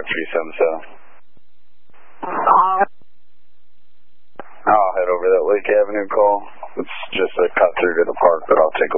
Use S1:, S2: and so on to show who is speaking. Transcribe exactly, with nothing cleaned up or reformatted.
S1: three seven seven.
S2: Uh,
S1: I'll head over that Lake Avenue call. It's just a cut through to the park, but I'll take